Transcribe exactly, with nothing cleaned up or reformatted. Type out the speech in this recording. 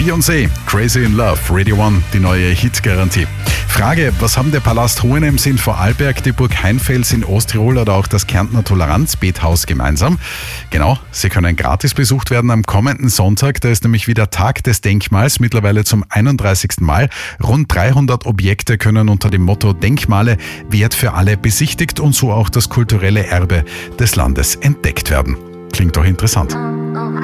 Beyoncé, Crazy in Love, Radio One, die neue Hitgarantie. Frage, was haben der Palast Hohenems in Vorarlberg, die Burg Heinfels in Osttirol oder auch das Kärntner Toleranzbethaus gemeinsam? Genau, sie können gratis besucht werden am kommenden Sonntag. Da ist nämlich wieder Tag des Denkmals, mittlerweile zum einunddreißigsten Mal. Rund dreihundert Objekte können unter dem Motto Denkmale Wert für alle besichtigt und so auch das kulturelle Erbe des Landes entdeckt werden. Klingt doch interessant.